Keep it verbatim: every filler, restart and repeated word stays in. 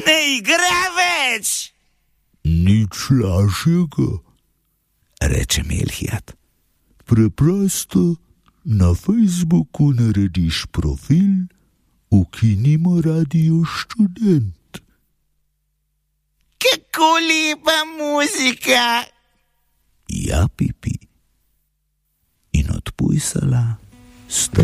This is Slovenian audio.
Ne igra več! Nič lažjega, reče Melhijat. Preprosto na Facebooku narediš profil Ukinimo Radio Študent. Kako lepa muzika! Ja, Pipi. In odpujsala sta